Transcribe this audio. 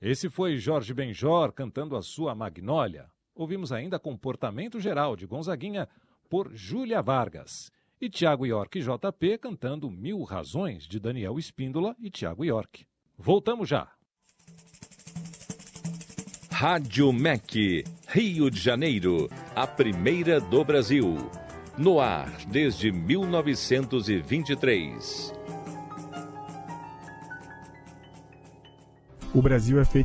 Esse foi Jorge Benjor cantando a sua Magnólia. Ouvimos ainda Comportamento Geral, de Gonzaguinha, por Júlia Vargas. E Tiago York e JP cantando 1000 Razões, de Daniel Espíndola e Tiago York. Voltamos já. Rádio MEC, Rio de Janeiro, a primeira do Brasil. No ar desde 1923. O Brasil é feito